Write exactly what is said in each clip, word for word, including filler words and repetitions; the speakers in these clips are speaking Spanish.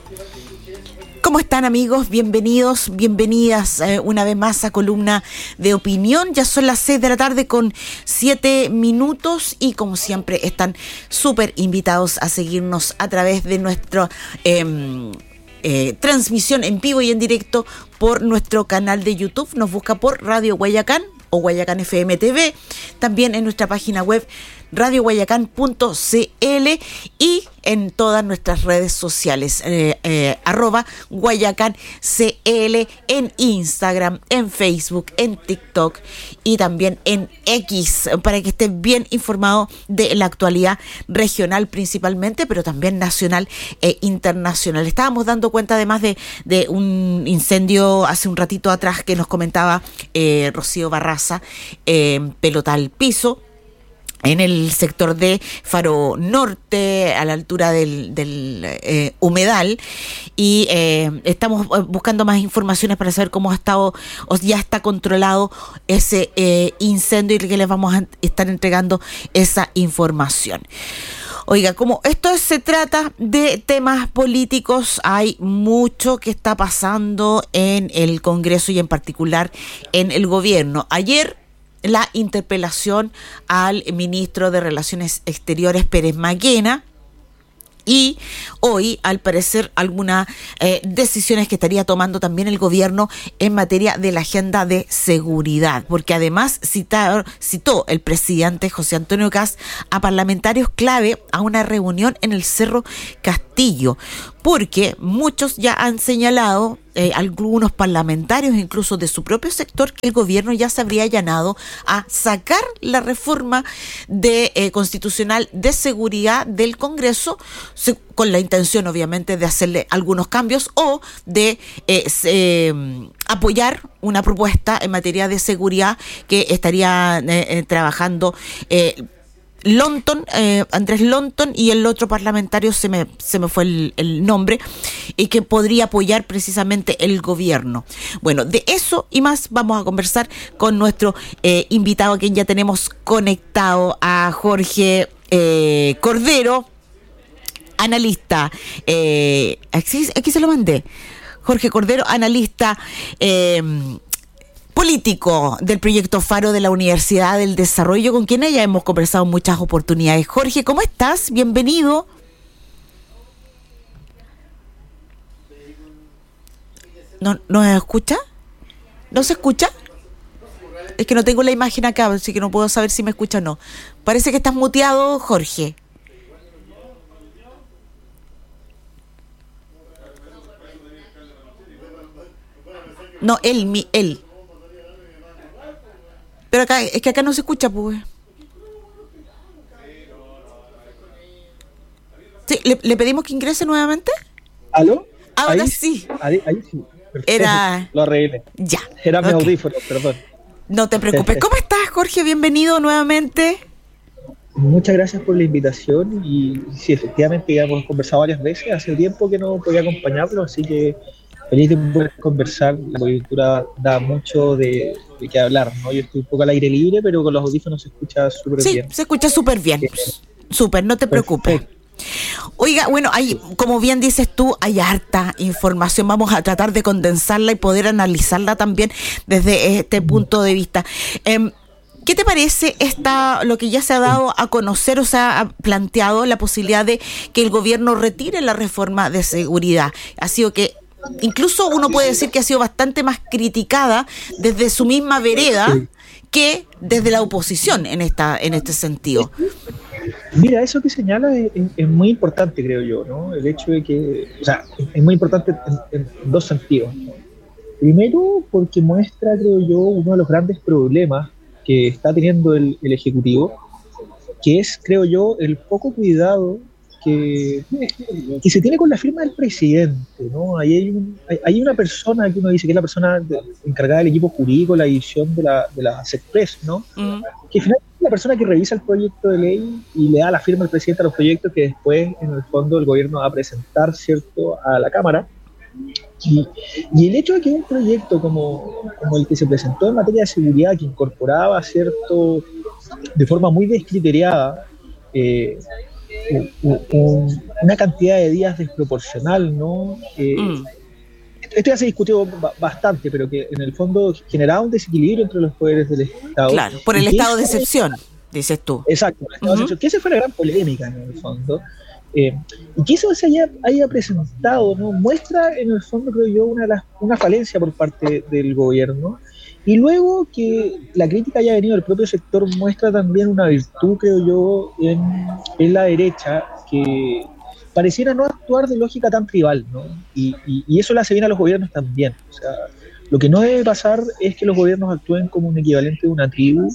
¿Cómo están, amigos? Bienvenidos, bienvenidas eh, una vez más a Columna de Opinión. Ya son las seis de la tarde con siete minutos y como siempre están súper invitados a seguirnos a través de nuestra eh, eh, transmisión en vivo y en directo por nuestro canal de YouTube. Nos busca por Radio Guayacán o Guayacán F M T V, también en nuestra página web radio guayacán punto c l y en todas nuestras redes sociales, eh, eh, arroba Guayacán C L en Instagram, en Facebook, en TikTok y también en X, para que estén bien informados de la actualidad regional principalmente, pero también nacional e internacional. Estábamos dando cuenta además de, de un incendio hace un ratito atrás que nos comentaba eh, Rocío Barraza, eh, pelota al piso, en el sector de Faro Norte, a la altura del, del eh, humedal, y eh, estamos buscando más informaciones para saber cómo ha estado o ya está controlado ese eh, incendio y que les vamos a estar entregando esa información. Oiga, como esto se trata de temas políticos, hay mucho que está pasando en el Congreso y en particular en el gobierno. Ayer, la interpelación al ministro de Relaciones Exteriores, Pérez Maquena, y hoy, al parecer, algunas eh, decisiones que estaría tomando también el gobierno en materia de la agenda de seguridad, porque además citó, citó el presidente José Antonio Kast a parlamentarios clave a una reunión en el Cerro Castillo, porque muchos ya han señalado, eh, algunos parlamentarios incluso de su propio sector, que el gobierno ya se habría allanado a sacar la reforma de eh, constitucional de seguridad del Congreso, se, con la intención obviamente de hacerle algunos cambios o de eh, se, eh, apoyar una propuesta en materia de seguridad que estaría eh, eh, trabajando eh, Lonton, eh, Andrés Lonton, y el otro parlamentario se me se me fue el, el nombre, y que podría apoyar precisamente el gobierno. Bueno, de eso y más vamos a conversar con nuestro eh, invitado, a quien ya tenemos conectado, a Jorge eh, Cordero, analista. Eh, aquí, aquí se lo mandé. Jorge Cordero, analista eh, político del proyecto Faro de la Universidad del Desarrollo, con quien ya hemos conversado en muchas oportunidades. Jorge, ¿cómo estás? Bienvenido. ¿No, ¿No se escucha? ¿No se escucha? Es que no tengo la imagen acá, así que no puedo saber si me escucha o no. Parece que estás muteado, Jorge. No, él, mi, él. Pero acá, es que acá no se escucha, pues. Sí, ¿le, le pedimos que ingrese nuevamente? ¿Aló? Ahora ahí, sí. Ahí, ahí sí. Perfecto. Era... Lo arreglé. Ya. Era mi okay. audífono, perdón. No te preocupes. ¿Cómo estás, Jorge? Bienvenido nuevamente. Muchas gracias por la invitación y sí, efectivamente ya hemos conversado varias veces. Hace tiempo que no podía acompañarlo, así que feliz de poder conversar. La coyuntura da mucho de, de qué hablar, ¿no? Yo estoy un poco al aire libre, pero con los audífonos se escucha súper sí, bien. Sí, se escucha súper bien. Eh, súper, no te preocupes. Perfecto. Oiga, bueno, hay, como bien dices tú, hay harta información. Vamos a tratar de condensarla y poder analizarla también desde este punto de vista. Eh, ¿Qué te parece esta, lo que ya se ha dado a conocer o se ha planteado la posibilidad de que el gobierno retire la reforma de seguridad? Ha sido que incluso uno puede decir que ha sido bastante más criticada desde su misma vereda que desde la oposición en esta en este sentido. Mira, eso que señala es, es, es muy importante, creo yo, ¿no? El hecho de que, o sea, es muy importante en, en dos sentidos, ¿no? Primero, porque muestra, creo yo, uno de los grandes problemas que está teniendo el, el Ejecutivo, que es, creo yo, el poco cuidado que, que se tiene con la firma del presidente, ¿no? Ahí hay, un, hay, hay una persona que uno dice que es la persona de, encargada del equipo jurídico, la edición de la, de la SECPRES, ¿no? Mm. Que finalmente es la persona que revisa el proyecto de ley y le da la firma al presidente a los proyectos que después, en el fondo, el gobierno va a presentar, ¿cierto?, a la Cámara. Y, y el hecho de que un proyecto como, como el que se presentó en materia de seguridad, que incorporaba, ¿cierto?, de forma muy descriteriada, eh, un, un, una cantidad de días desproporcional, ¿no? Eh, mm. Esto ya se discutió bastante, pero que en el fondo generaba un desequilibrio entre los poderes del Estado. Claro, por el estado de excepción, dices tú. Exacto, el estado uh-huh. de excepción, que esa fue la gran polémica en el fondo. Eh, y que eso se haya, haya presentado, ¿no? Muestra en el fondo, creo yo, una, de las, una falencia por parte del gobierno. Y luego que la crítica haya venido del propio sector muestra también una virtud, creo yo, en, en la derecha, que pareciera no actuar de lógica tan tribal, ¿no? Y, y, y eso le hace bien a los gobiernos también. O sea, lo que no debe pasar es que los gobiernos actúen como un equivalente de una tribu,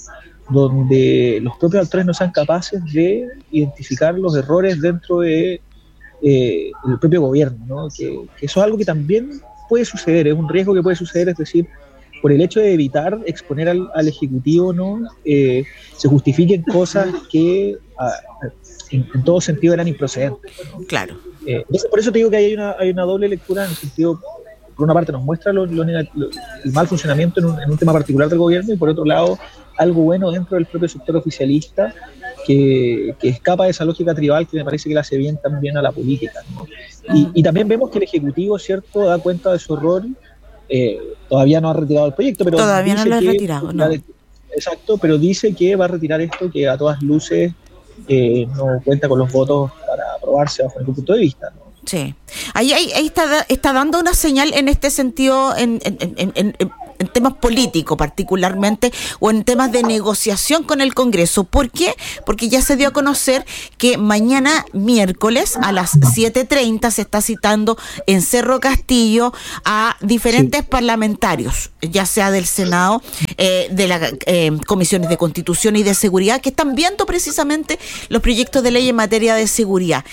donde los propios actores no sean capaces de identificar los errores dentro de eh, el propio gobierno, ¿no? Que, que eso es algo que también puede suceder, es un riesgo que puede suceder, es decir, por el hecho de evitar exponer al, al Ejecutivo, ¿no? Eh, se justifiquen cosas que a, en, en todo sentido eran improcedentes, ¿no? Claro. Eh, entonces, por eso te digo que hay una, hay una doble lectura en el sentido, por una parte nos muestra lo, lo, lo, el mal funcionamiento en un, en un tema particular del gobierno, y por otro lado algo bueno dentro del propio sector oficialista que, que escapa de esa lógica tribal que me parece que le hace bien también a la política, ¿no? Y, y también vemos que el Ejecutivo, cierto, da cuenta de su error. Eh, todavía no ha retirado el proyecto, pero todavía no lo ha que, retirado, no. Exacto, pero dice que va a retirar esto, que a todas luces eh, no cuenta con los votos para aprobarse bajo mi punto de vista, ¿no? Sí, ahí, ahí, ahí está, está dando una señal en este sentido, en, en, en, en, en temas políticos particularmente, o en temas de negociación con el Congreso. ¿Por qué? Porque ya se dio a conocer que mañana miércoles a las siete treinta se está citando en Cerro Castillo a diferentes sí. parlamentarios, ya sea del Senado, eh, de las eh, comisiones de Constitución y de Seguridad, que están viendo precisamente los proyectos de ley en materia de seguridad.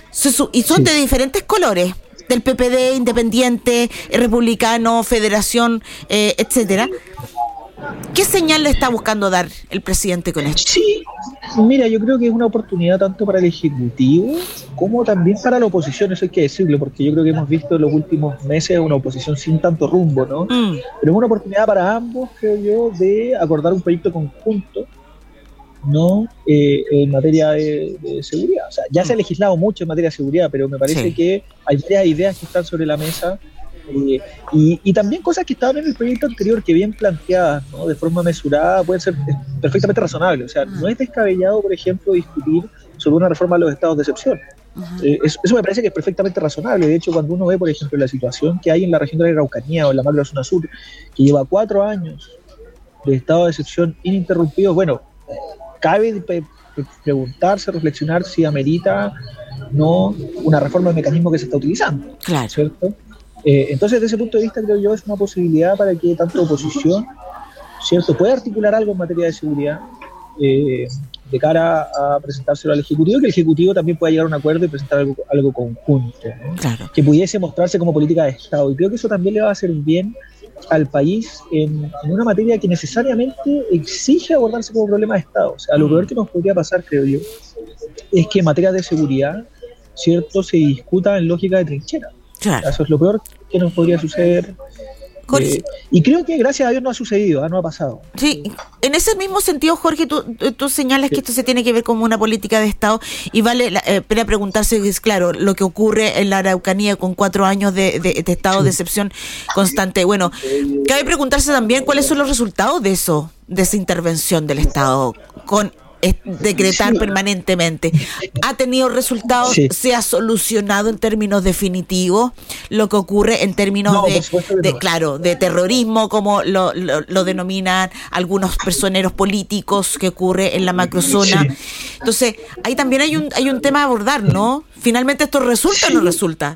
Y son de diferentes colores, del P P D, independiente, republicano, federación, eh, etcétera. ¿Qué señal le está buscando dar el presidente con esto? Sí, mira, yo creo que es una oportunidad tanto para el Ejecutivo como también para la oposición, eso hay que decirlo, porque yo creo que hemos visto en los últimos meses una oposición sin tanto rumbo, ¿no? Mm. Pero es una oportunidad para ambos, creo yo, de acordar un proyecto conjunto, ¿no? Eh, en materia de, de seguridad. O sea, ya se ha legislado mucho en materia de seguridad, pero me parece sí. que hay varias ideas que están sobre la mesa eh, y, y también cosas que estaban en el proyecto anterior que bien planteadas, ¿no? De forma mesurada, pueden ser perfectamente razonables. O sea, no es descabellado, por ejemplo, discutir sobre una reforma de los estados de excepción. Uh-huh. Eh, eso, eso me parece que es perfectamente razonable. De hecho, cuando uno ve, por ejemplo, la situación que hay en la región de la Araucanía o en la macrozona sur, que lleva cuatro años de estado de excepción ininterrumpido, bueno, cabe preguntarse, reflexionar si amerita no una reforma del mecanismo que se está utilizando, claro. ¿cierto? Eh, entonces, desde ese punto de vista, creo yo, es una posibilidad para que tanto oposición, ¿cierto?, pueda articular algo en materia de seguridad eh, de cara a presentárselo al Ejecutivo, y que el Ejecutivo también pueda llegar a un acuerdo y presentar algo, algo conjunto, ¿no? Claro. Que pudiese mostrarse como política de Estado. Y creo que eso también le va a hacer bien al país en, en una materia que necesariamente exige abordarse como problema de Estado. O sea, lo peor que nos podría pasar, creo yo, es que en materia de seguridad, ¿cierto?, se discuta en lógica de trinchera. Claro. Eso es lo peor que nos podría suceder. Eh, y creo que gracias a Dios no ha sucedido, ¿eh? No ha pasado. Sí, en ese mismo sentido, Jorge, tú, tú señalas sí. que esto se tiene que ver como una política de Estado, y vale la eh, pena preguntarse, es claro, lo que ocurre en la Araucanía con cuatro años de, de, de estado sí. de excepción constante. Bueno, cabe preguntarse también cuáles son los resultados de eso, de esa intervención del Estado con decretar sí. permanentemente. ¿Ha tenido resultados? Sí. ¿Se ha solucionado en términos definitivos lo que ocurre en términos no, de, de no. claro, de terrorismo, como lo, lo, lo denominan algunos personeros políticos, que ocurre en la macrozona? Sí. Entonces, ahí también hay un hay un tema a abordar, ¿no? ¿Finalmente esto resulta sí. o no resulta?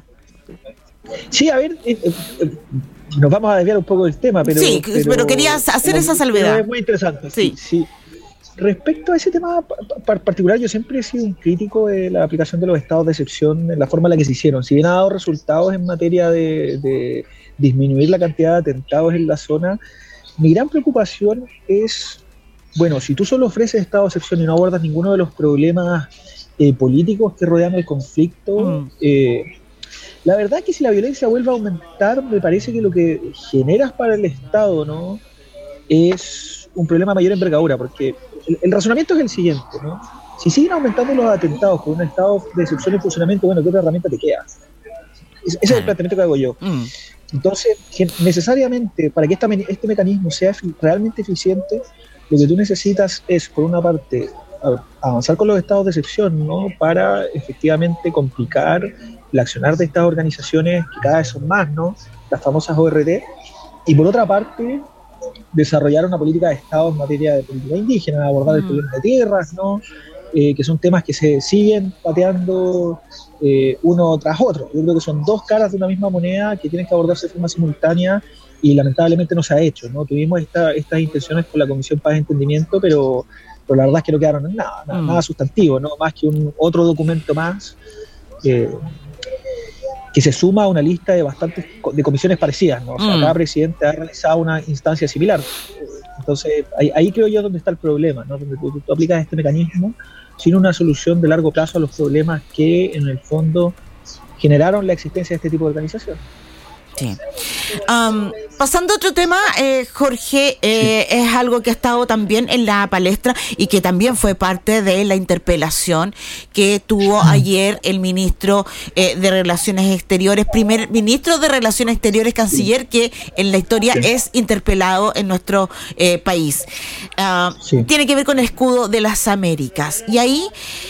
Sí, a ver, eh, eh, nos vamos a desviar un poco del tema, pero... Sí, pero, pero quería hacer esa salvedad. Es muy interesante, sí. sí, sí. Respecto a ese tema particular, yo siempre he sido un crítico de la aplicación de los estados de excepción en la forma en la que se hicieron. Si bien ha dado resultados en materia de, de disminuir la cantidad de atentados en la zona, mi gran preocupación es, bueno, si tú solo ofreces estado de excepción y no abordas ninguno de los problemas eh, políticos que rodean el conflicto, mm. eh, la verdad es que si la violencia vuelve a aumentar, me parece que lo que generas para el Estado, ¿no?, es un problema mayor envergadura, porque el, el razonamiento es el siguiente, ¿no? si siguen aumentando los atentados con un estado de excepción y funcionamiento, bueno, ¿qué otra herramienta te queda? Ese es el planteamiento que hago yo. Mm. Entonces, necesariamente, para que esta, este mecanismo sea realmente eficiente, lo que tú necesitas es, por una parte, avanzar con los estados de excepción, ¿no? Para efectivamente complicar el accionar de estas organizaciones que cada vez son más, ¿no? Las famosas O R T, y por otra parte, desarrollar una política de Estado en materia de política indígena, abordar mm. el problema de tierras, ¿no? Eh, que son temas que se siguen pateando eh, uno tras otro. Yo creo que son dos caras de una misma moneda que tienen que abordarse de forma simultánea y lamentablemente no se ha hecho, ¿no? Tuvimos esta, estas intenciones con la Comisión Paz y Entendimiento, pero, pero la verdad es que no quedaron en nada, nada, mm. nada sustantivo, ¿no? Más que un otro documento más eh, que se suma a una lista de bastantes de comisiones parecidas, ¿no? O sea, mm. cada presidente ha realizado una instancia similar. Entonces, ahí, ahí creo yo donde está el problema, ¿no? Donde tú, tú aplicas este mecanismo sin una solución de largo plazo a los problemas que en el fondo generaron la existencia de este tipo de organización. Sí. Um, pasando a otro tema, eh, Jorge, eh, sí. es algo que ha estado también en la palestra y que también fue parte de la interpelación que tuvo ayer el ministro eh, de Relaciones Exteriores, primer ministro de Relaciones Exteriores, canciller, sí. que en la historia sí. es interpelado en nuestro eh, país. Uh, sí. Tiene que ver con el escudo de las Américas. Y ahí,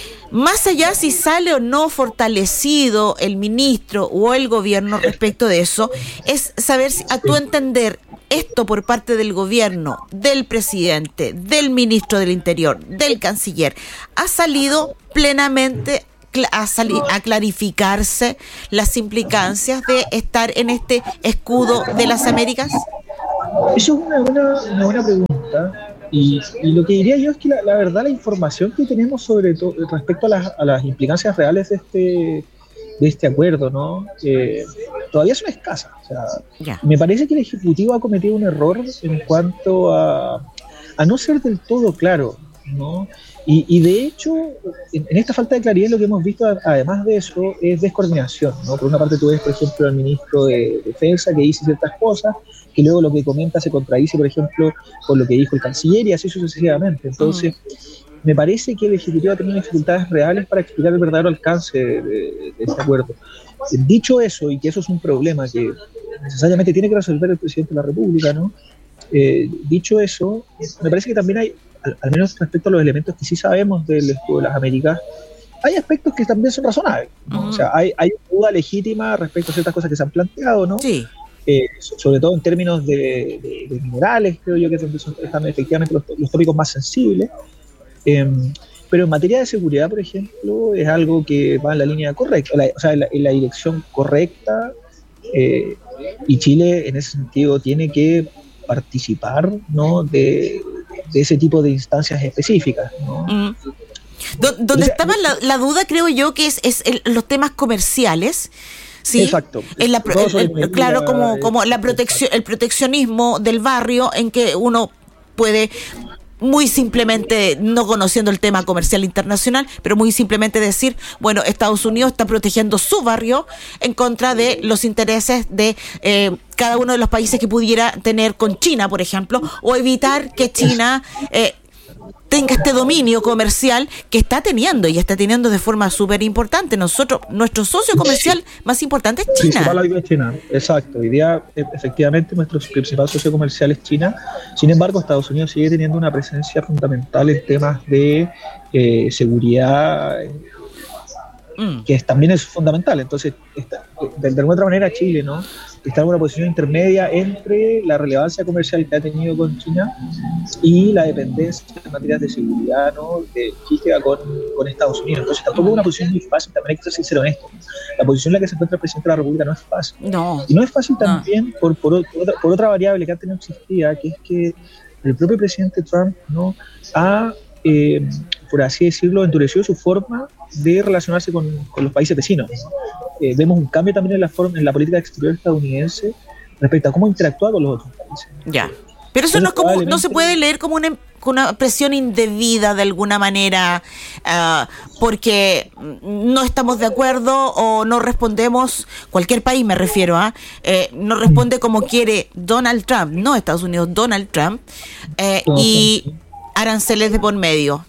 más allá si sale o no fortalecido el ministro o el gobierno respecto de eso, es saber si, a tu entender, esto por parte del gobierno, del presidente, del ministro del Interior, del canciller, ¿ha salido plenamente a, sali- a clarificarse las implicancias de estar en este escudo de las Américas? Eso es una buena, una buena pregunta. Y, y lo que diría yo es que la, la verdad la información que tenemos sobre todo respecto a las, a las implicancias reales de este de este acuerdo, ¿no? Eh, todavía son escasas. O sea, yeah. me parece que el Ejecutivo ha cometido un error en cuanto a, a no ser del todo claro, ¿no? Y, y de hecho, en, en esta falta de claridad lo que hemos visto, además de eso, es descoordinación, ¿no? Por una parte tú ves, por ejemplo, al ministro de Defensa que dice ciertas cosas, que luego lo que comenta se contradice, por ejemplo, con lo que dijo el canciller y así sucesivamente. Entonces, mm. me parece que el Ejecutivo ha tenido dificultades reales para explicar el verdadero alcance de, de, de este acuerdo. Dicho eso, y que eso es un problema que necesariamente tiene que resolver el presidente de la República, ¿no? Eh, dicho eso, me parece que también hay, al, al menos respecto a los elementos que sí sabemos del escudo de las Américas, hay aspectos que también son razonables, ¿no? Mm. O sea, hay, hay duda legítima respecto a ciertas cosas que se han planteado, ¿no? Sí. Eh, sobre todo en términos de, de, de minerales, creo yo que son, están efectivamente los, los tópicos más sensibles. Eh, pero en materia de seguridad, por ejemplo, es algo que va en la línea correcta, la, o sea, en la, en la dirección correcta, eh, y Chile en ese sentido tiene que participar, ¿no? de, de ese tipo de instancias específicas, ¿no? Mm. Do, donde estaba la, la duda, creo yo, que es, es el, los temas comerciales. Sí, exacto. En la, el, el, claro, como, como la protección, el proteccionismo del barrio, en que uno puede muy simplemente, no conociendo el tema comercial internacional, pero muy simplemente decir, bueno, Estados Unidos está protegiendo su barrio en contra de los intereses de eh, cada uno de los países que pudiera tener con China, por ejemplo, o evitar que China eh, tenga este dominio comercial que está teniendo y está teniendo de forma súper importante. Nosotros, nuestro socio comercial más importante es China. Principal hoy día es China, exacto. Hoy día, efectivamente, nuestro principal socio comercial es China. Sin embargo, Estados Unidos sigue teniendo una presencia fundamental en temas de eh, seguridad, mm. que es, también es fundamental. Entonces, está, de, de alguna otra manera, Chile, ¿no? está en una posición intermedia entre la relevancia comercial que ha tenido con China y la dependencia en materias de seguridad, ¿no? de física con, con Estados Unidos. Entonces tampoco es una posición muy fácil, también hay que ser sincero en esto. La posición en la que se encuentra el presidente de la República no es fácil. No. Y no es fácil también no. por, por, por, otra, por otra variable que antes no existía, que es que el propio presidente Trump no ha, eh, por así decirlo, endurecido su forma de relacionarse con, con los países vecinos. Eh, vemos un cambio también en la forma, en la política exterior estadounidense respecto a cómo interactúa con los otros países. Ya. Pero eso no, es como, no se puede leer como una, una presión indebida de alguna manera, uh, porque no estamos de acuerdo o no respondemos, cualquier país me refiero a, eh, no responde como quiere Donald Trump, no Estados Unidos, Donald Trump, eh, y aranceles de por medio.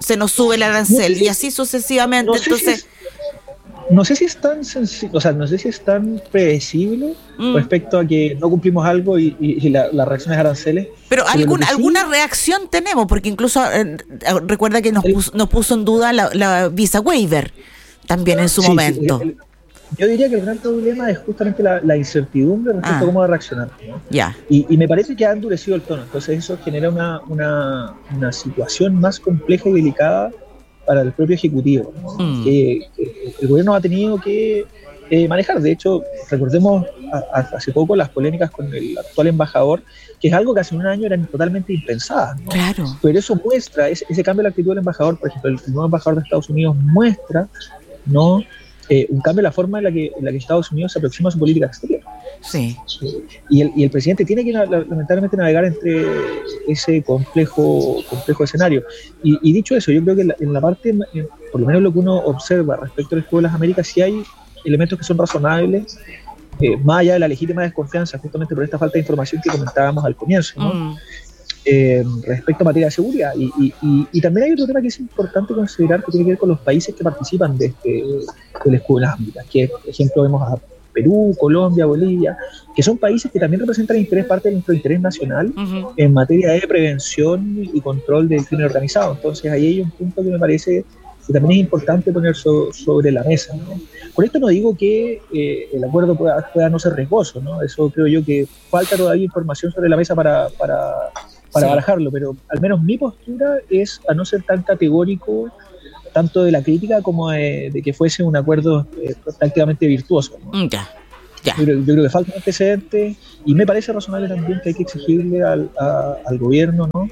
se nos sube el arancel, no sé, y así sucesivamente. No sé Entonces, si es, no sé si es tan sencillo, o sea, no sé si es tan predecible mm. respecto a que no cumplimos algo y, y, y la, la reacción es aranceles. Pero, pero alguna, sí, alguna reacción tenemos, porque incluso eh, recuerda que nos, el, puso, nos puso en duda la, la visa waiver también en su sí, momento. Sí, el, el, yo diría que el gran problema es justamente la, la incertidumbre respecto ah. a cómo va a reaccionar, ¿no? Ya. Y, y me parece que ha endurecido el tono, entonces eso genera una, una, una situación más compleja y delicada para el propio Ejecutivo, ¿no? mm. que, que el gobierno ha tenido que eh, manejar. De hecho, recordemos a, a, hace poco las polémicas con el actual embajador, que es algo que hace un año eran totalmente impensadas, ¿no? Claro. Pero eso muestra, ese, ese cambio de la actitud del embajador, por ejemplo, el, el nuevo embajador de Estados Unidos muestra, ¿no? Eh, un cambio en la forma en la, que, en la que Estados Unidos se aproxima a su política exterior. Sí. Eh, y, el, y el presidente tiene que lamentablemente navegar entre ese complejo, complejo escenario. Y, y dicho eso, yo creo que en la, en la parte, en, por lo menos lo que uno observa respecto al Juego de las Américas, sí hay elementos que son razonables, eh, más allá de la legítima desconfianza, justamente por esta falta de información que comentábamos al comienzo, ¿no? Mm. Eh, respecto a materia de seguridad. Y, y, y, y también hay otro tema que es importante considerar, que tiene que ver con los países que participan de este, del Escudo de las Américas, que por ejemplo vemos a Perú, Colombia, Bolivia, que son países que también representan interés, parte de nuestro interés nacional uh-huh. en materia de prevención y control del crimen organizado. Entonces ahí hay un punto que me parece que también es importante poner so, sobre la mesa, ¿no? Con esto no digo que eh, el acuerdo pueda, pueda no ser riesgoso, ¿no? Eso creo yo que falta todavía información sobre la mesa para, para, para sí. barajarlo, pero al menos mi postura es a no ser tan categórico tanto de la crítica como de, de que fuese un acuerdo eh, prácticamente virtuoso, ¿no? Ya, ya. Yo, yo creo que falta un antecedente y me parece razonable también que hay que exigirle al, a, al gobierno, ¿no?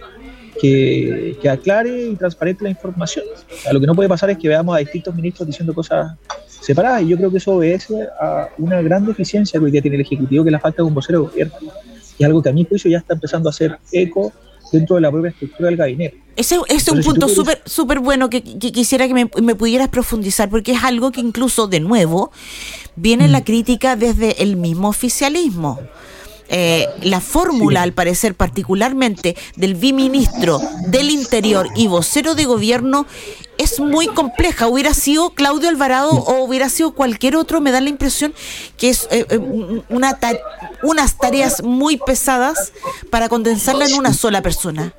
que, que aclare y transparente la información. O sea, lo que no puede pasar es que veamos a distintos ministros diciendo cosas separadas, y yo creo que eso obedece a una gran deficiencia que hoy día tiene el Ejecutivo, que es la falta de un vocero de gobierno, y algo que a mi juicio ya está empezando a hacer eco dentro de la propia estructura del gabinete. Ese, ese es un punto súper si súper bueno que, que quisiera que me, me pudieras profundizar, porque es algo que incluso, de nuevo, viene mm. la crítica desde el mismo oficialismo. Eh, la fórmula, sí. al parecer, particularmente del viceministro del Interior y vocero de gobierno, es muy compleja. Hubiera sido Claudio Alvarado o hubiera sido cualquier otro, me da la impresión que es eh, una ta- unas tareas muy pesadas para condensarla en una sola persona.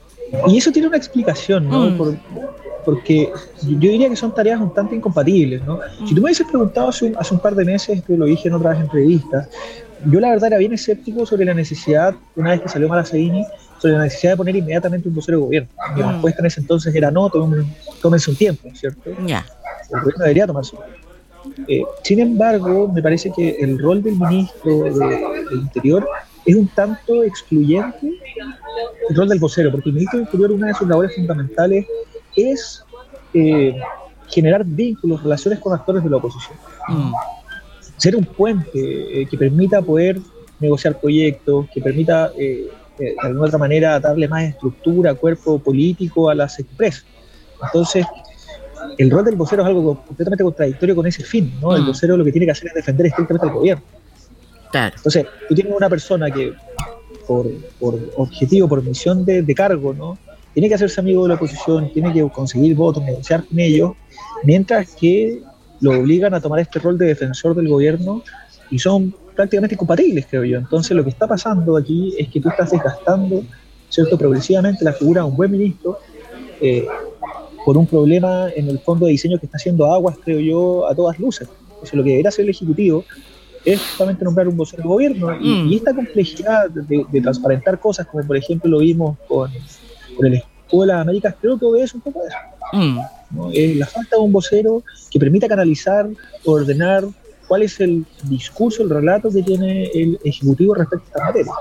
Y eso tiene una explicación, ¿no? Mm. Por, porque yo diría que son tareas un tanto incompatibles, ¿no? Mm. Si tú me hubieses preguntado hace un, hace un par de meses, que lo dije en otras entrevistas, yo la verdad era bien escéptico sobre la necesidad, una vez que salió Malasaini, sobre la necesidad de poner inmediatamente un vocero de gobierno. Mi mm. respuesta en ese entonces era no, tómense un tiempo, ¿cierto? Yeah. El gobierno debería tomarse un tiempo. Eh, sin embargo, me parece que el rol del ministro de, del Interior es un tanto excluyente el rol del vocero, porque el ministro del Interior, una de sus labores fundamentales es eh, generar vínculos, relaciones con actores de la oposición. Mm. Ser un puente eh, que permita poder negociar proyectos, que permita eh, eh, de alguna otra manera darle más estructura, cuerpo político a las empresas. Entonces, el rol del vocero es algo completamente contradictorio con ese fin, ¿no? Mm. El vocero lo que tiene que hacer es defender estrictamente al gobierno. Claro. Entonces, tú tienes una persona que, por, por objetivo, por misión de, de cargo, ¿no? Tiene que hacerse amigo de la oposición, tiene que conseguir votos, negociar con ellos, mientras que lo obligan a tomar este rol de defensor del gobierno y son prácticamente incompatibles, creo yo. Entonces lo que está pasando aquí es que tú estás desgastando, ¿cierto?, progresivamente la figura de un buen ministro eh, por un problema en el fondo de diseño que está haciendo aguas, creo yo, a todas luces. Entonces lo que debería hacer el Ejecutivo es justamente nombrar un vocero de gobierno y, mm. y esta complejidad de, de transparentar cosas, como por ejemplo lo vimos con, con el Escudo de las Américas, creo que obedece un poco a eso. Mm. ¿No? Eh, la falta de un vocero que permita canalizar, ordenar cuál es el discurso, el relato que tiene el Ejecutivo respecto a esta materia.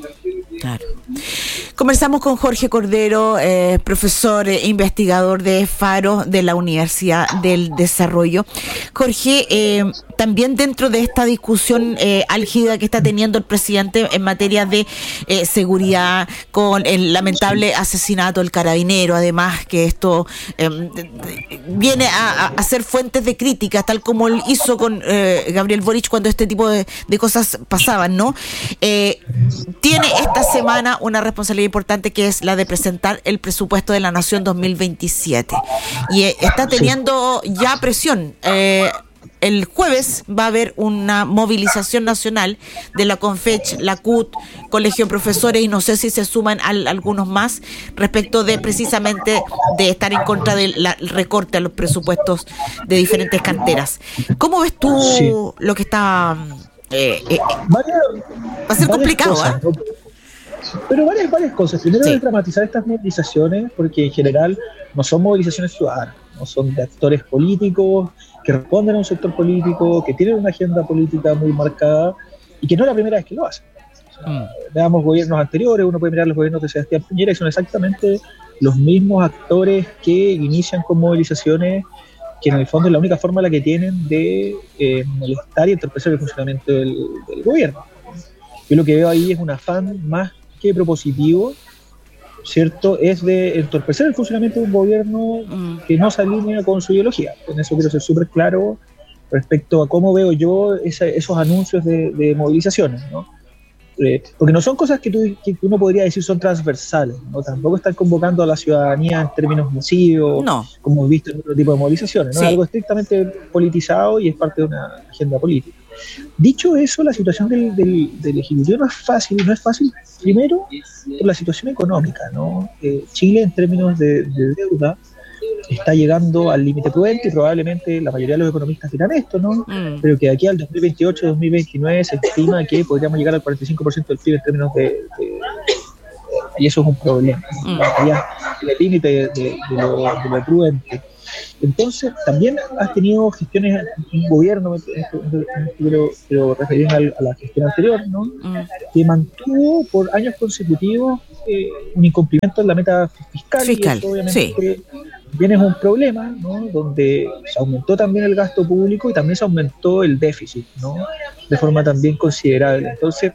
Claro. Conversamos con Jorge Cordero, eh, profesor e investigador de Faro de la Universidad del Desarrollo. Jorge, eh, también dentro de esta discusión eh, álgida que está teniendo el presidente en materia de eh, seguridad, con el lamentable asesinato del carabinero, además que esto eh, viene a, a ser fuentes de crítica, tal como él hizo con eh, Gabriel Boric cuando este tipo de, de cosas pasaban, ¿no? Eh, tiene esta semana una responsabilidad importante, que es la de presentar el presupuesto de la Nación dos mil veintisiete. Y eh, está teniendo sí. ya presión. Eh, El jueves va a haber una movilización nacional de la CONFECH, la C U T, Colegio de Profesores, y no sé si se suman al, algunos más, respecto de precisamente de estar en contra del recorte a los presupuestos de diferentes carteras. ¿Cómo ves tú sí. lo que está... Eh, eh, varias, va a ser complicado, cosas, ¿eh? ¿no? Pero varias, varias cosas. Primero, sí. dramatizar estas movilizaciones, porque en general no son movilizaciones ciudadanas, no son de actores políticos que responden a un sector político, que tienen una agenda política muy marcada y que no es la primera vez que lo hacen. O sea, mm. Veamos gobiernos anteriores, uno puede mirar los gobiernos de Sebastián Piñera y son exactamente los mismos actores que inician con movilizaciones que en el fondo es la única forma la que tienen de eh, molestar y entorpecer el funcionamiento del, del gobierno. Yo lo que veo ahí es un afán más que propositivo, ¿cierto? Es de entorpecer el funcionamiento de un gobierno que no se alinea con su ideología. En eso quiero ser súper claro respecto a cómo veo yo esa, esos anuncios de, de movilizaciones, ¿no? Eh, porque no son cosas que, tú, que uno podría decir son transversales, ¿no? Tampoco están convocando a la ciudadanía en términos masivos, no. como hemos visto en otro tipo de movilizaciones, ¿no? Sí. Algo estrictamente politizado y es parte de una agenda política. Dicho eso, la situación del, del, del Ejecutivo no es fácil, no es fácil primero por la situación económica, ¿no? Eh, Chile en términos de, de deuda está llegando al límite prudente y probablemente la mayoría de los economistas dirán esto, ¿no? Mm. Pero que de aquí al dos mil veintiocho dos mil veintinueve se estima que podríamos llegar al cuarenta y cinco por ciento del P I B en términos de... de y eso es un problema, ¿no? Mm. Ya el límite de, de, de, lo, de lo prudente. Entonces, también has tenido gestiones en gobierno, pero, pero referiendo a la gestión anterior, ¿no? Mm. Que mantuvo por años consecutivos eh, un incumplimiento en la meta fiscal. Fiscal, y eso obviamente sí. También es un problema, ¿no? Donde se aumentó también el gasto público y también se aumentó el déficit, ¿no? De forma también considerable. Entonces,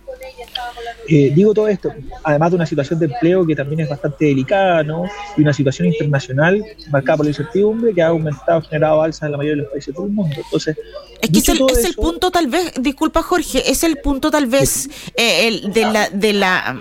eh, digo todo esto, además de una situación de empleo que también es bastante delicada, ¿no? Y una situación internacional marcada por la incertidumbre que ha aumentado, generado alzas en la mayoría de los países del mundo. Entonces, es que es, el, es eso, el punto tal vez, disculpa Jorge, es el punto tal vez sí. eh, el, de la de la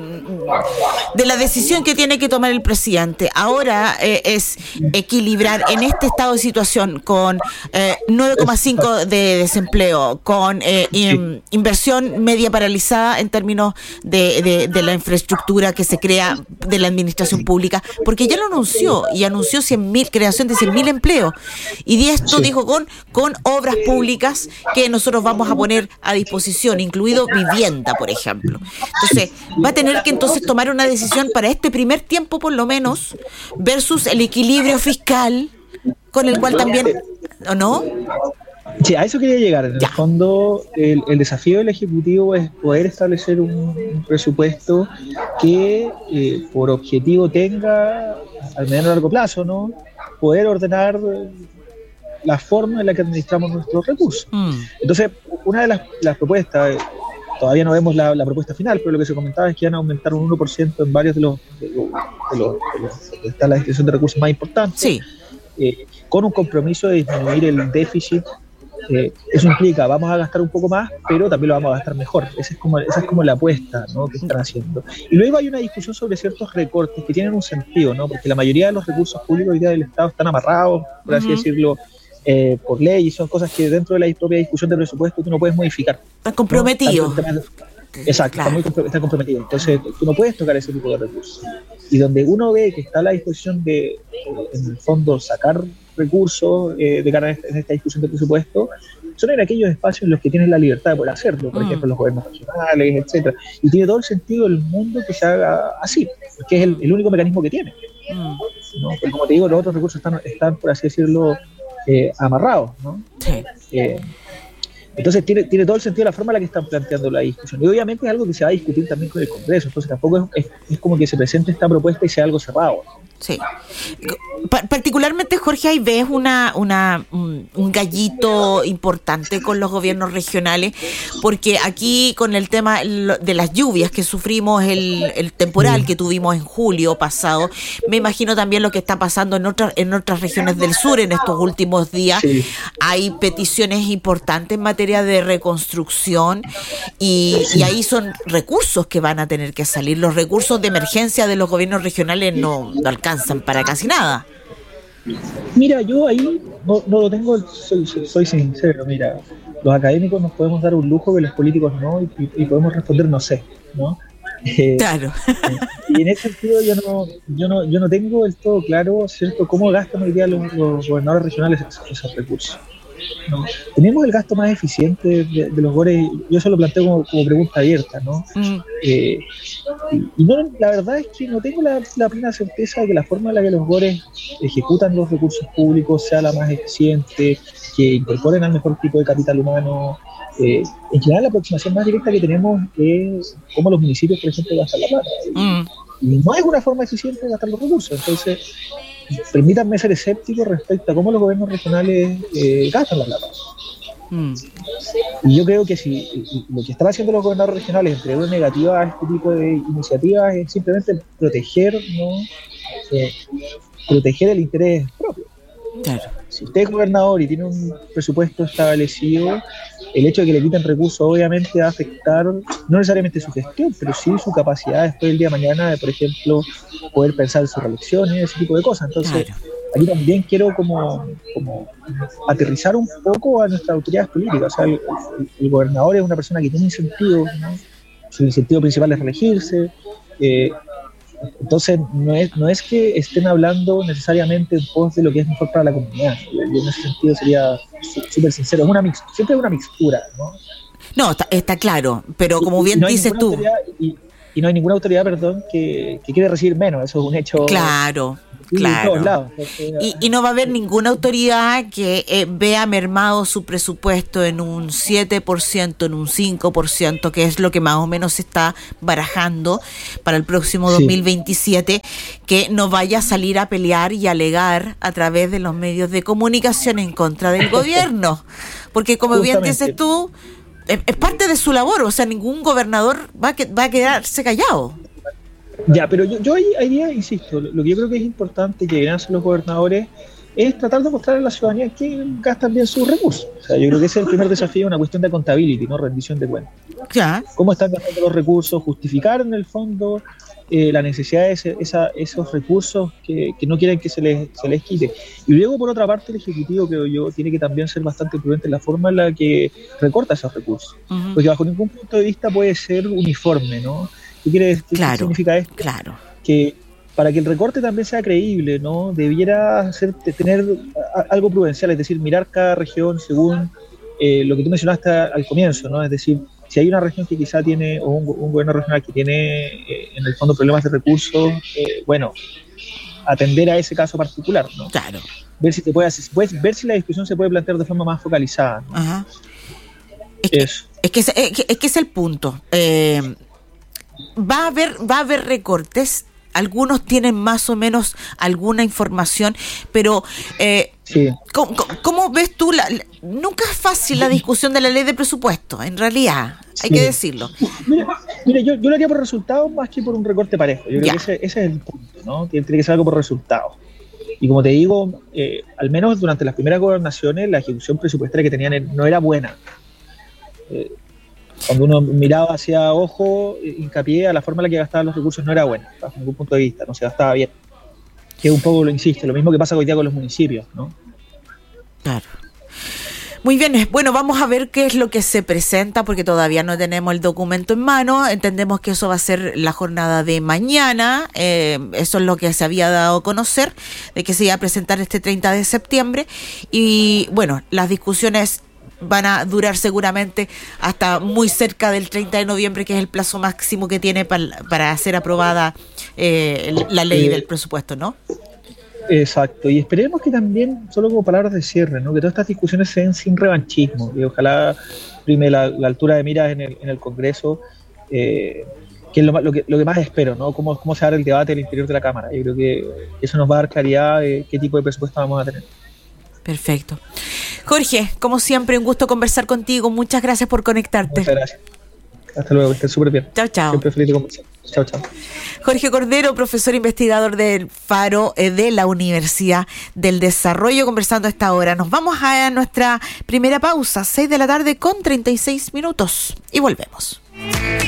de la decisión que tiene que tomar el presidente. Ahora eh, es equilibrar en este estado de situación con eh, nueve coma cinco de desempleo, con eh, in, inversión media paralizada en términos de, de, de la infraestructura que se crea de la administración pública, porque ya lo anunció y anunció cien mil, creación de cien mil empleos, y de esto sí. dijo con, con obras públicas que nosotros vamos a poner a disposición, incluido vivienda, por ejemplo. Entonces, va a tener que entonces tomar una decisión para este primer tiempo por lo menos, versus el equilibrio fiscal con el cual también, ¿o no? Sí, a eso quería llegar. En ya. el fondo, el, el desafío del Ejecutivo es poder establecer un, un presupuesto que eh, por objetivo tenga, al mediano y largo plazo, ¿no? Poder ordenar la forma en la que administramos nuestros recursos. Mm. Entonces, una de las, las propuestas, todavía no vemos la, la propuesta final, pero lo que se comentaba es que van a aumentar un uno por ciento en varios de los, de los, de los, de los de está la distribución de recursos más importantes, sí. eh, con un compromiso de disminuir el déficit. Eh, eso implica, vamos a gastar un poco más, pero también lo vamos a gastar mejor. Esa es como, esa es como la apuesta, ¿no? que están haciendo. Y luego hay una discusión sobre ciertos recortes que tienen un sentido, ¿no? Porque la mayoría de los recursos públicos hoy día del Estado están amarrados, por así uh-huh. decirlo, Eh, por ley, y son cosas que dentro de la propia discusión de presupuesto tú no puedes modificar. Está comprometido. ¿no? De, exacto, claro. está, muy, está comprometido. Entonces tú no puedes tocar ese tipo de recursos. Y donde uno ve que está a la disposición de, en el fondo, sacar recursos eh, de cara a esta, en esta discusión de presupuesto, son en aquellos espacios en los que tienes la libertad de poder hacerlo, por mm. ejemplo, los gobiernos regionales, etcétera. Y tiene todo el sentido del mundo que se haga así, porque es el, el único mecanismo que tiene. Mm. ¿no? Porque, como te digo, los otros recursos están, están por así decirlo, Eh, amarrados, ¿no? Sí. Eh, entonces tiene, tiene todo el sentido la forma en la que están planteando la discusión. Y obviamente es algo que se va a discutir también con el Congreso, entonces tampoco es, es, es como que se presente esta propuesta y sea algo cerrado. Sí. Pa- particularmente, Jorge, ahí ves una, una, un, un gallito importante con los gobiernos regionales, porque aquí con el tema lo- de las lluvias que sufrimos, el, el temporal que tuvimos en julio pasado, me imagino también lo que está pasando en otras, en otras regiones del sur en estos últimos días. Sí. Hay peticiones importantes en materia de reconstrucción y, y ahí son recursos que van a tener que salir. Los recursos de emergencia de los gobiernos regionales no, no alcanzan para casi nada. Mira, yo ahí no, no lo tengo, soy, soy, soy sincero, mira, los académicos nos podemos dar un lujo que los políticos no, y, y, y podemos responder no sé, ¿no? Eh, Claro. y en ese sentido yo no, yo no, yo no tengo del todo claro, ¿cierto?, cómo gastan hoy día los, los gobernadores regionales esos, esos recursos. ¿No? Tenemos el gasto más eficiente de, de los goles, yo eso lo planteo como, como pregunta abierta, ¿no? Mm. Eh, y, y no, la verdad es que no tengo la, la plena certeza de que la forma en la que los goles ejecutan los recursos públicos sea la más eficiente, que incorporen al mejor tipo de capital humano. Eh, en general, la aproximación más directa que tenemos es cómo los municipios, por ejemplo, gastan la plata. Mm. Y no es una forma eficiente de gastar los recursos. Entonces, permítanme ser escéptico respecto a cómo los gobiernos regionales eh, gastan la plata. Mm. Y yo creo que si lo que están haciendo los gobernadores regionales entre una negativa a este tipo de iniciativas es simplemente proteger, ¿no? Eh, proteger el interés propio. Claro. Si usted es gobernador y tiene un presupuesto establecido, el hecho de que le quiten recursos obviamente va a afectar no necesariamente su gestión, pero sí su capacidad después del día de mañana de, por ejemplo, poder pensar en su reelección y ese tipo de cosas. Entonces, Claro. aquí también quiero como, como aterrizar un poco a nuestras autoridades políticas. O sea, el, el, el gobernador es una persona que tiene incentivos, ¿no? Su incentivo principal es reelegirse. Eh, entonces, no es, no es que estén hablando necesariamente en pos de lo que es mejor para la comunidad. Yo, yo en ese sentido sería súper sincero. Es una mix, siempre es una mixtura, ¿no? No, está, está claro, pero como Y, bien y no dices tú. Y, y no hay ninguna autoridad, perdón, que, que quiere recibir menos. Eso es un hecho. Claro. Sí, Claro. en todos lados. Entonces, Y, y no va a haber ninguna autoridad que eh, vea mermado su presupuesto en un siete por ciento, en un cinco por ciento, que es lo que más o menos se está barajando para el próximo sí. dos mil veintisiete, que no vaya a salir a pelear y alegar a través de los medios de comunicación en contra del gobierno. Porque como bien dices tú, es, es parte de su labor, o sea, ningún gobernador va a, que, va a quedarse callado. Ya, pero yo, yo ahí, ahí día, insisto, lo, lo que yo creo que es importante que deben hacer los gobernadores es tratar de mostrar a la ciudadanía que gastan bien sus recursos. O sea, yo creo que ese es el primer desafío, una cuestión de accountability, no rendición de cuentas. Ya. ¿Cómo están gastando los recursos? Justificar en el fondo eh, la necesidad de ese, esa, esos recursos que, que no quieren que se les, se les quite. Y luego, por otra parte, el Ejecutivo, creo yo, tiene que también ser bastante prudente en la forma en la que recorta esos recursos. Uh-huh. Porque bajo ningún punto de vista puede ser uniforme, ¿no? ¿Qué quiere decir? Claro, ¿Qué significa esto? Claro. Que para que el recorte también sea creíble, ¿no? Debiera ser, tener algo prudencial, es decir, mirar cada región según eh, lo que tú mencionaste al comienzo, ¿no? Es decir, si hay una región que quizá tiene, o un, un gobierno regional que tiene eh, en el fondo problemas de recursos, eh, bueno, atender a ese caso particular, ¿no? Claro. Ver si te puede, puedes, ver si la discusión se puede plantear de forma más focalizada, ¿no? Ajá. Es que, es, que es, es, que, es que es el punto. Eh, va a haber, va a haber recortes. Algunos tienen más o menos alguna información, pero eh, sí. ¿cómo, ¿cómo ves tú? La, la, nunca es fácil la discusión de la ley de presupuesto, en realidad, hay sí. que decirlo. Mira, mira yo, yo lo haría por resultados más que por un recorte parejo. Yo creo ya. que ese, ese es el punto, ¿no? Tiene, tiene que ser algo por resultados. Y como te digo, eh, al menos durante las primeras gobernaciones, la ejecución presupuestaria que tenían no era buena. Eh, Cuando uno miraba hacia ojo, hincapié a la forma en la que gastaban los recursos no era buena, bajo ningún punto de vista, no se gastaba bien. Que es un poco, lo insisto, lo mismo que pasa hoy día con los municipios, ¿no? Claro. Muy bien, bueno, vamos a ver qué es lo que se presenta, porque todavía no tenemos el documento en mano. Entendemos que eso va a ser la jornada de mañana, eh, eso es lo que se había dado a conocer, de que se iba a presentar este treinta de septiembre. Y bueno, las discusiones van a durar seguramente hasta muy cerca del treinta de noviembre, que es el plazo máximo que tiene para, para ser aprobada eh, la ley eh, del presupuesto, ¿no? Exacto, y esperemos que también, solo como palabras de cierre, ¿no? Que todas estas discusiones se den sin revanchismo, y ojalá prime la, la altura de miras en el, en el Congreso, eh, que es lo, lo, que, lo que más espero, ¿no? Cómo, cómo se va a dar el debate al interior de la Cámara. Yo creo que eso nos va a dar claridad de qué tipo de presupuesto vamos a tener. Perfecto. Jorge, como siempre, un gusto conversar contigo. Muchas gracias por conectarte. Muchas gracias. Hasta luego, que estés súper bien. Chao, chao. Siempre feliz de conversar. Chao, chao. Jorge Cordero, profesor investigador del Faro eh, de la Universidad del Desarrollo, conversando a esta hora. Nos vamos a nuestra primera pausa, seis de la tarde con treinta y seis minutos, y volvemos.